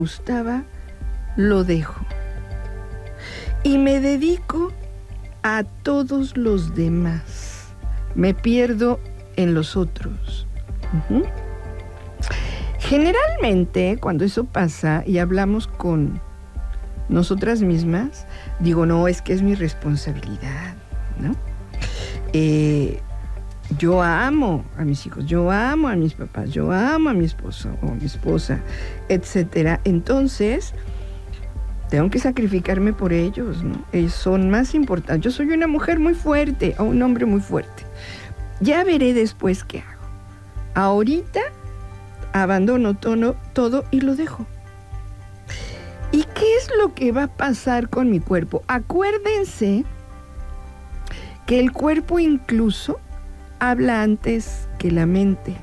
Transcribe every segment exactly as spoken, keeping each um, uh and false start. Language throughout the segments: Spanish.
gustaba, lo dejo. Y me dedico a todos los demás. Me pierdo en los otros. Uh-huh. Generalmente, cuando eso pasa y hablamos con nosotras mismas, digo, no, es que es mi responsabilidad, ¿no? Eh, yo amo a mis hijos, yo amo a mis papás, yo amo a mi esposo o mi esposa, etcétera. Entonces, tengo que sacrificarme por ellos, ¿no? Ellos son más importantes. Yo soy una mujer muy fuerte o un hombre muy fuerte. Ya veré después qué hago. Ahorita abandono todo, todo y lo dejo. ¿Y qué es lo que va a pasar con mi cuerpo? Acuérdense que el cuerpo incluso habla antes que la mente.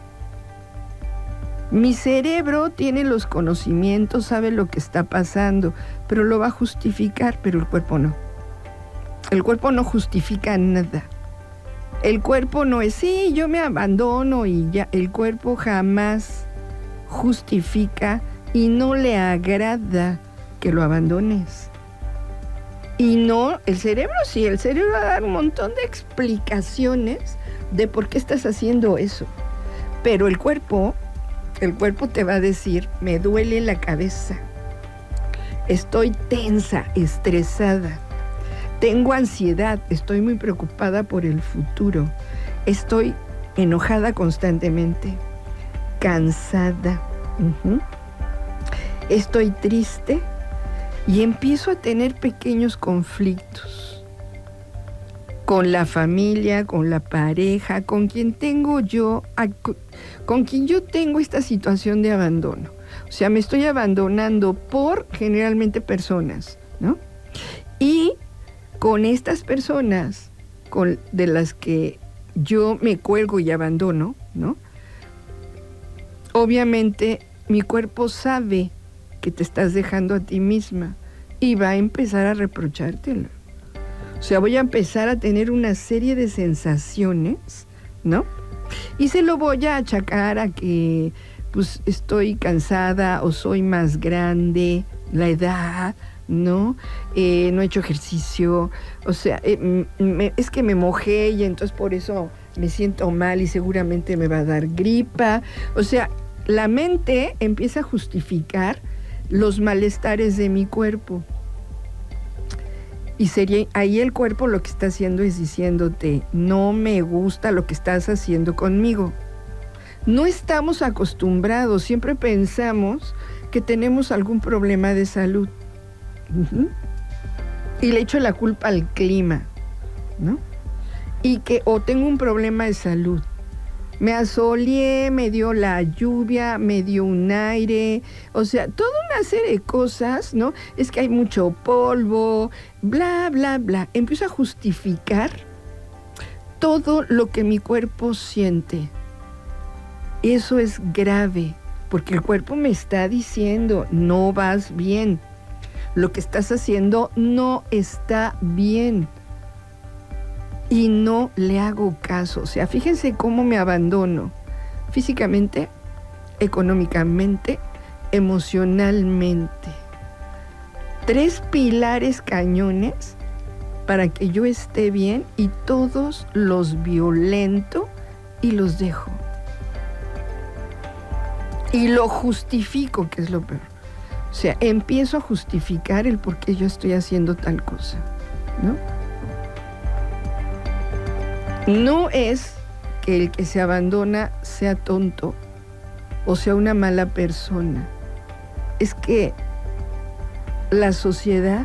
Mi cerebro tiene los conocimientos, sabe lo que está pasando, pero lo va a justificar, pero el cuerpo no. El cuerpo no justifica nada. El cuerpo no es, sí, yo me abandono y ya. El cuerpo jamás justifica y no le agrada que lo abandones. Y no, el cerebro sí, el cerebro va a dar un montón de explicaciones de por qué estás haciendo eso. Pero el cuerpo, el cuerpo te va a decir, me duele la cabeza, estoy tensa, estresada, tengo ansiedad, estoy muy preocupada por el futuro, estoy enojada constantemente, cansada, uh-huh. Estoy triste y empiezo a tener pequeños conflictos con la familia, con la pareja, con quien tengo yo, con quien yo tengo esta situación de abandono. O sea, me estoy abandonando por generalmente personas, ¿no? Y con estas personas con, de las que yo me cuelgo y abandono, ¿no? Obviamente mi cuerpo sabe que te estás dejando a ti misma y va a empezar a reprochártelo. O sea, voy a empezar a tener una serie de sensaciones, ¿no? Y se lo voy a achacar a que pues estoy cansada o soy más grande, la edad, ¿no? Eh, no he hecho ejercicio, o sea, eh, me, es que me mojé y entonces por eso me siento mal y seguramente me va a dar gripa. O sea, la mente empieza a justificar los malestares de mi cuerpo. Y sería ahí el cuerpo lo que está haciendo es diciéndote, no me gusta lo que estás haciendo conmigo. No estamos acostumbrados, siempre pensamos que tenemos algún problema de salud. Uh-huh. Y le echo la culpa al clima, ¿no? Y que, o tengo un problema de salud. Me asoleé, me dio la lluvia, me dio un aire, o sea, toda una serie de cosas, ¿no? Es que hay mucho polvo, bla, bla, bla. Empiezo a justificar todo lo que mi cuerpo siente. Eso es grave, porque el cuerpo me está diciendo, no vas bien. Lo que estás haciendo no está bien. Y no le hago caso. O sea, fíjense cómo me abandono físicamente, económicamente, emocionalmente. Tres pilares cañones para que yo esté bien y todos los violento y los dejo. Y lo justifico, que es lo peor. O sea, empiezo a justificar el por qué yo estoy haciendo tal cosa, ¿no? No es que el que se abandona sea tonto o sea una mala persona. Es que la sociedad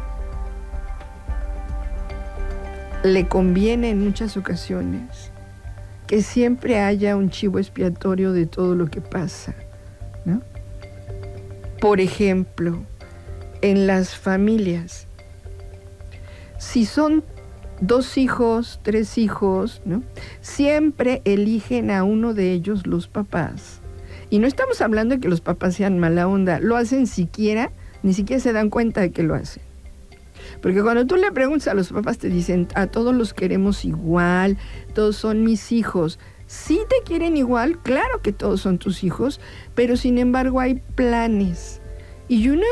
le conviene en muchas ocasiones que siempre haya un chivo expiatorio de todo lo que pasa, ¿no? Por ejemplo, en las familias, si son dos hijos, tres hijos, ¿no? Siempre eligen a uno de ellos los papás. Y no estamos hablando de que los papás sean mala onda, lo hacen siquiera, ni siquiera se dan cuenta de que lo hacen. Porque cuando tú le preguntas a los papás te dicen, a todos los queremos igual, todos son mis hijos. Sí te quieren igual, claro que todos son tus hijos, pero sin embargo hay planes. Y una